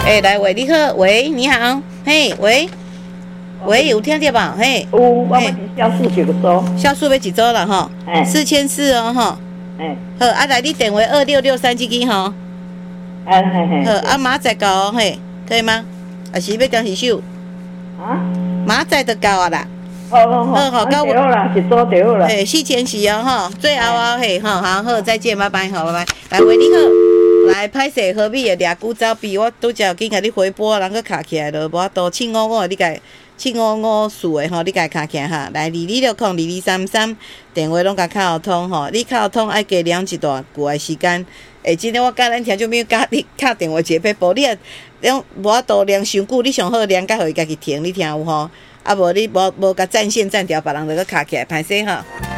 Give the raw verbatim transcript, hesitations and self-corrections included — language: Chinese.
哎、欸，来喂，你好，喂，你好，嘿，喂，喂，有听到吧？嘿， 有，我要销售一个组， 销售要几组了哈？哎，四千四哦哈。哎，好，啊来，你电话二六六三这支哈。 哎嘿嘿。 好，啊马仔搞哦，嘿，可以吗？还是要当时收？ 啊？ 马仔就够啊啦。 好好好，好，到我啦，一组就好啦。 嘿，四千四哦哈，最后啊嘿，好好好，再见，拜拜，好，拜拜。来，喂，你好。来，歹势，何必会掠久走比？我拄则紧甲你回拨，人佫卡起来了，无法度七五五，你家七五五四的吼，你家卡起来哈。来，二二六空二二三三，电话拢甲卡互通吼，你卡互通爱加两一段久的时间。诶，今天我教咱听就没有教你敲电话接配播，你啊，两无法度连伤久，你上好连甲互伊家己停，你听有吼？啊无你无无甲占线占掉，别人就佫卡起来，歹势吼。